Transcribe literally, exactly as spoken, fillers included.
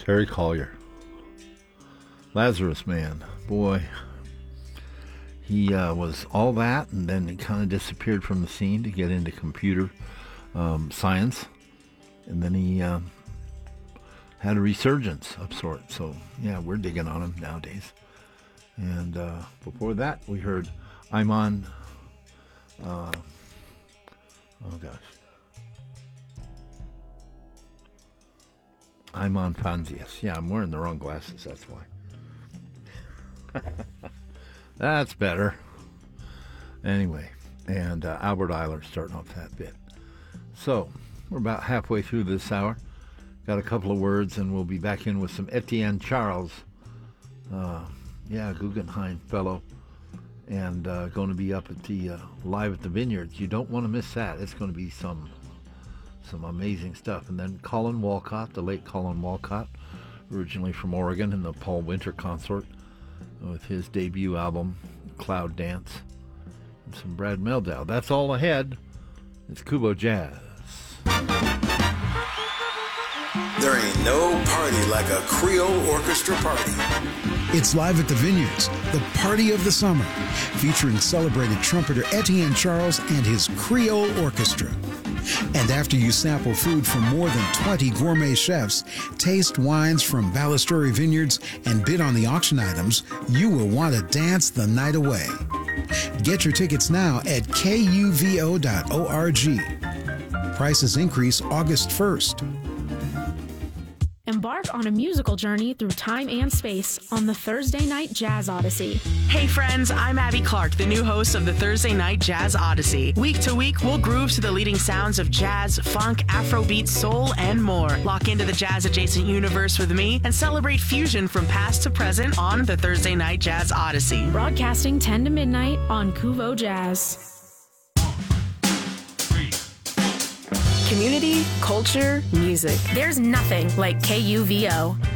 Terry Collier. Lazarus Man. Boy, he uh, was all that, and then he kind of disappeared from the scene to get into computer um, science. And then he uh, had a resurgence of sorts. So, yeah, we're digging on him nowadays. And uh, before that, we heard Ayman, uh, oh gosh, Ayman Fanzias. Yeah, I'm wearing the wrong glasses, that's why. That's better. Anyway, and uh, Albert Eiler starting off that bit. So, we're about halfway through this hour. Got a couple of words, and we'll be back in with some Etienne Charles. Uh, yeah, Guggenheim fellow. And uh, going to be up at the uh, Live at the Vineyards. You don't want to miss that. It's going to be some some amazing stuff. And then Colin Walcott, the late Colin Walcott, originally from Oregon, in the Paul Winter Consort, with his debut album, Cloud Dance, and some Brad Mehldau. That's all ahead. It's Kubo Jazz. There ain't no party like a Creole orchestra party. It's Live at the Vineyards, the party of the summer, featuring celebrated trumpeter Etienne Charles and his Creole Orchestra. And after you sample food from more than twenty gourmet chefs, taste wines from Ballasturi Vineyards, and bid on the auction items, you will want to dance the night away. Get your tickets now at K U V O dot org. Prices increase August first. Embark on a musical journey through time and space on the Thursday Night Jazz Odyssey. Hey friends, I'm Abby Clark, the new host of the Thursday Night Jazz Odyssey. Week to week, we'll groove to the leading sounds of jazz, funk, Afrobeat, soul, and more. Lock into the jazz-adjacent universe with me and celebrate fusion from past to present on the Thursday Night Jazz Odyssey. Broadcasting ten to midnight on Kuvo Jazz. Community, culture, music. There's nothing like K U V O.